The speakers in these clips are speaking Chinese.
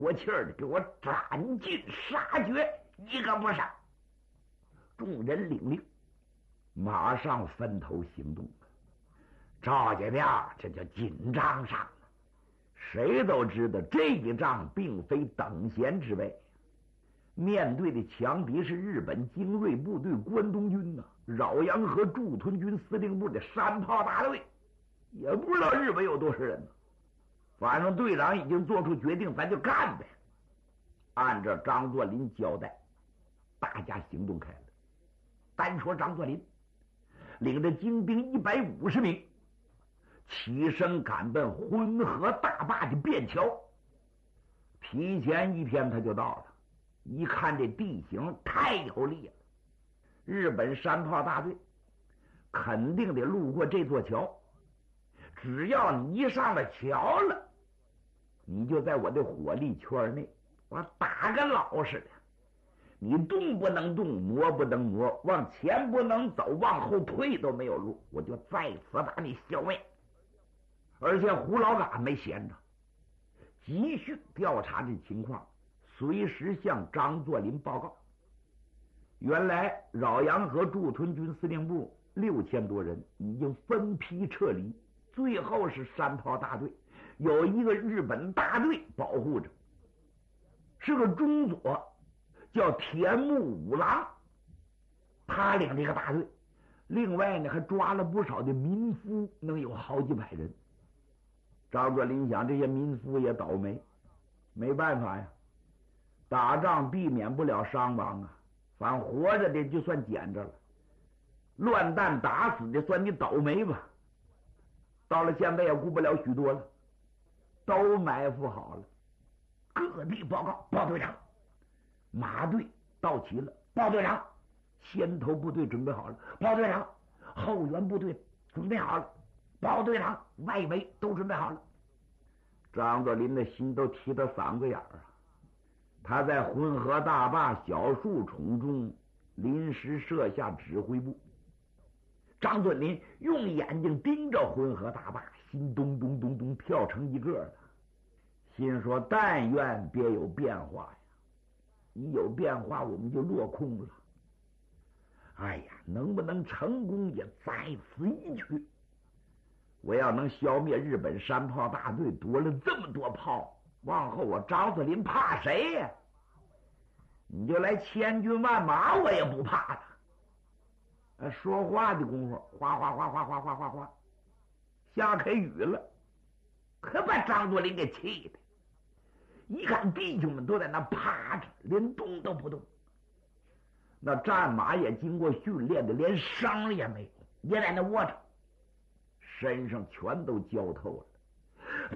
过气儿的给我斩尽杀绝，一个不剩。众人领令，马上分头行动。赵家庙这就紧张上了。谁都知道这一仗并非等闲之辈，面对的强敌是日本精锐部队关东军呐，饶阳和驻屯军司令部的山炮大队，也不知道日本有多少人呢。反正队长已经做出决定，咱就干呗。按照张作霖交代，大家行动开了。单说张作霖领着精兵150名，起身赶奔浑河大坝的便桥。提前一天他就到了，一看这地形太有利了，日本山炮大队肯定得路过这座桥。只要你一上了桥了，你就在我的火力圈内，我打个老实的，你动不能动，挪不能挪，往前不能走，往后退都没有路，我就在此把你消灭。而且胡老嘎没闲着，急需调查这情况，随时向张作霖报告。原来饶阳和驻屯军司令部6000多人已经分批撤离，最后是山炮大队有一个日本大队保护着，是个中佐叫田木五郎，他领这个大队。另外呢，还抓了不少的民夫，能有好几百人。张作霖想，这些民夫也倒霉，没办法呀，打仗避免不了伤亡啊，反正活着的就算捡着了，乱弹打死的算你倒霉吧。到了现在也顾不了许多了，都埋伏好了。各地报告，报队长，马队到齐了，报队长，先头部队准备好了，报队长，后援部队准备好了，报队长，外围都准备好了。张作霖的心都提到嗓子眼儿啊！他在浑河大坝小树丛中临时设下指挥部。张作霖用眼睛盯着浑河大坝，心咚咚咚咚跳成一个了，心说：但愿别有变化呀！一有变化，我们就落空了。哎呀，能不能成功也在此一举。我要能消灭日本山炮大队，夺了这么多炮，往后我张作霖怕谁呀？你就来千军万马，我也不怕了。说话的功夫，哗哗哗哗哗哗哗哗，下开雨了，可把张作霖给气的。一看弟兄们都在那趴着，连动都不动。那战马也经过训练的，连伤也没有，也在那窝着，身上全都焦透了。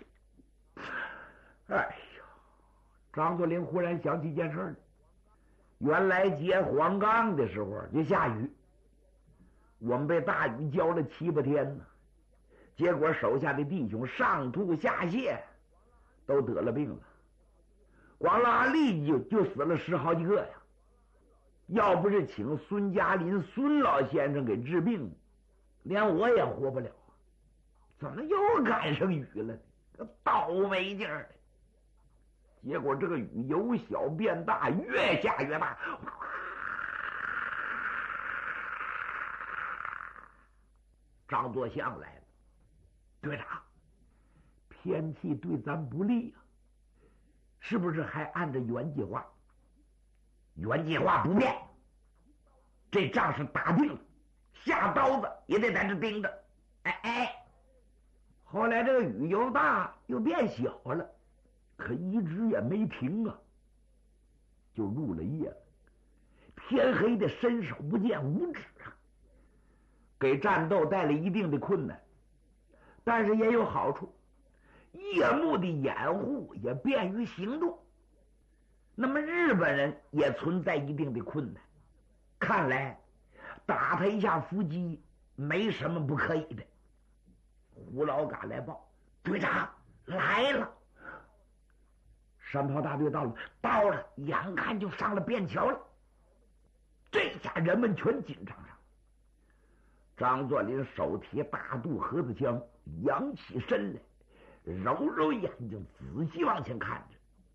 哎呀，张作霖忽然想起一件事来，原来结黄冈的时候就下雨，我们被大雨浇了7、8天呢，结果手下的弟兄上吐下泻，都得了病了，光拉痢就死了10好几个呀。要不是请孙嘉林孙老先生给治病，连我也活不了。怎么又赶上雨了呢？个倒霉劲儿！结果这个雨由小变大，越下越大。张作相来了，队长，天气对咱不利啊，是不是还按照原计划？原计划不变，这仗是打定了，下刀子也得在这盯着。后来这个雨由大又变小了，可一直也没停啊，就入了夜了。天黑的伸手不见五指啊，给战斗带来一定的困难，但是也有好处，夜幕的掩护也便于行动。那么日本人也存在一定的困难，看来打他一下伏击没什么不可以的。胡老嘎来报，队长来了，山炮大队到了，眼看就上了便桥了。这下人们全紧张上了。张作霖手提大肚盒子枪，扬起身来，揉揉眼睛，仔细往前看着。